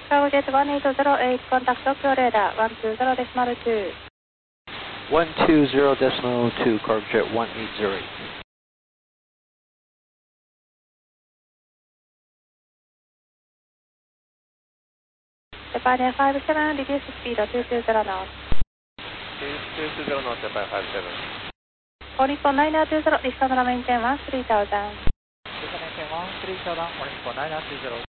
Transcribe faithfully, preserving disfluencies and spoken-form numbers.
Cargojet one eight zero eight, contact Tokyo radar one two zero decimal two. one two zero decimal two, Cargojet one eight zero eight. Japan five seven, reduce speed two two zero knots. two two zero knots, Japan five seven. All Nippon nine two zero, Discover maintain one three thousand. Discover maintain one three thousand, All Nippon nine two zero.